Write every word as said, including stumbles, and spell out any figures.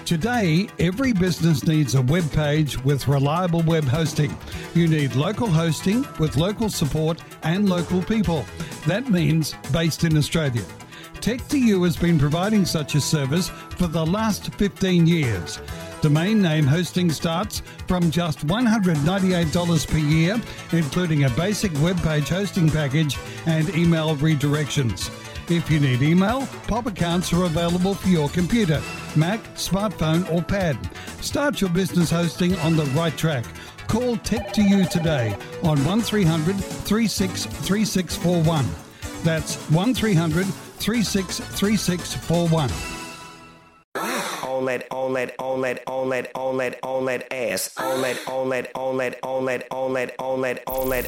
Today, every business needs a web page with reliable web hosting. You need local hosting with local support and local people. That means based in Australia. Tech two U has been providing such a service for the last fifteen years. Domain name hosting starts from just one hundred ninety-eight dollars per year, including a basic web page hosting package and email redirections. If you need email, pop accounts are available for your computer, Mac, smartphone or pad. Start your business hosting on the right track. Call Tech two U today on one three hundred, three six three six four one. That's one three hundred, three six three six four one. On that, on that, on that, on that, on that, on that ass. On that, on that, on that, on that, on that, on that, on that